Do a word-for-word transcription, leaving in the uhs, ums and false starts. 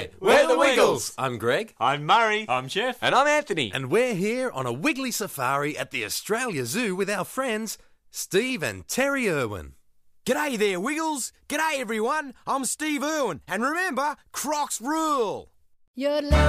G'day, we're the Wiggles. I'm Greg. I'm Murray. I'm Jeff. And I'm Anthony. And we're here on a Wiggly safari at the Australia Zoo with our friends Steve and Terry Irwin. G'day there, Wiggles. G'day, everyone. I'm Steve Irwin. And remember, Crocs rule. Your love